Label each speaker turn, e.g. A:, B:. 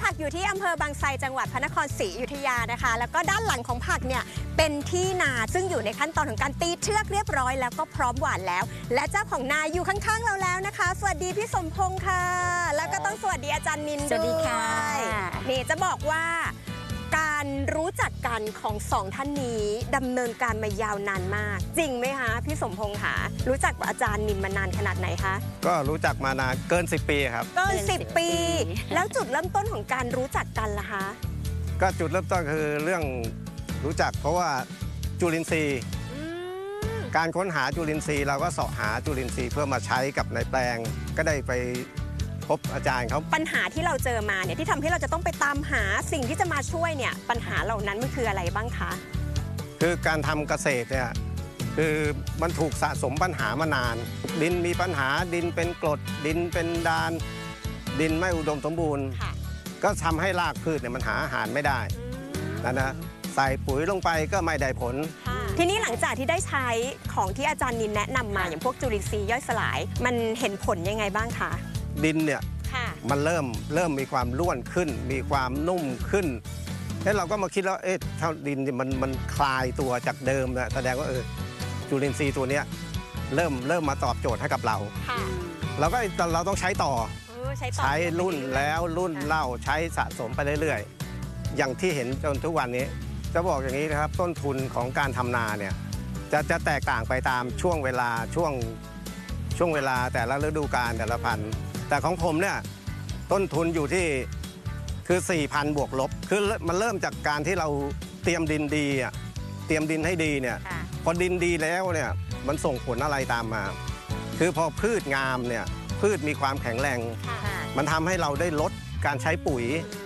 A: ผักอยู่ที่อำเภอบางไทรจังหวัดพระนครศรีอยุธยานะคะแล้วก็ด้านหลังของผักเนี่ยเป็นที่นาซึ่งอยู่ในขั้นตอนของการตีเชือกเรียบร้อยแล้วก็พร้อมหว่านแล้วและเจ้าของนาอยู่ข้างๆเราแล้วนะคะสวัสดีพี่สมพงษ์ค่ะแล้วก็ต้องสวัสดีอาจารย์นินด้วย
B: สวัสดีค่ะ
A: นี่จะบอกว่าการรู้จักกันของสองท่านนี้ดำเนินการมายาวนานมากจริงไหมคะพี่สมพงษ์คะรู้จักกับอาจารย์นินมานานขนาดไหนคะ
C: ก็รู้จักมานานเกิน10 ปีครับ
A: เกิน10 ปี แล้วจุดเริ่มต้นของการรู้จักกันล่ะคะ
C: ก็จุดเริ่มต้นคือเรื่องรู้จักเพราะว่าจุลินทรีย์การค้นหาจุลินทรีย์เราก็เสาะหาจุลินทรีย์เพื่อมาใช้กับในแปลงก็ได้ไปพบอาจารย์เขา
A: ปัญหาที่เราเจอมาเนี่ยที่ทำให้เราจะต้องไปตามหาสิ่งที่จะมาช่วยเนี่ยปัญหาเหล่านั้นมันคืออะไรบ้างคะ
C: คือการทำเกษตรเนี่ยคือมันถูกสะสมปัญหามานาน ดินมีปัญหาดินเป็นกรดดินเป็นดานดินไม่อุดมสมบูรณ์ก็ทำให้รากพืชเนี่ยมันหาอาหารไม่ได้นะใส่ปุ๋ยลงไปก็ไม่ได้ผล
A: ทีนี้หลังจากที่ได้ใช้ของที่อาจารย์นินแนะนำมาอย่างพวกจุลินทรีย์ย่อยสลายมันเห็นผลยังไงบ้างคะ
C: ดินเนี่ยมันเริ่มมีความร่วนขึ้นมีความนุ่มขึ้นแล้วเราก็มาคิดแล้วถ้าดินมันคลายตัวจากเดิมนะแสดงว่าจุลินทรีย์ตัวเนี้ยเริ่มมาตอบโจทย์ให้กับเราเราต้องใช้ต่อใช้รุ่นแล้วรุ่นเล่าใช้สะสมไปเรื่อยๆอย่างที่เห็นจนทุกวันนี้จะบอกอย่างนี้นะครับต้นทุนของการทำนาเนี่ยจะแตกต่างไปตามช่วงเวลาช่วงเวลาแต่ละฤดูกาลแต่ละพันธุ์แต่ของผมเนี่ยต้นทุนอยู่ที่คือ 4,000 บวกลบคือมันเริ่มจากการที่เราเตรียมดินดีเตรียมดินให้ดีเนี่ยพอดินดีแล้วเนี่ยมันส่งผลอะไรตามมาคือพอพืชงามเนี่ยพืชมีความแข็งแรงมันทำให้เราได้ลดการใช้ปุ๋ย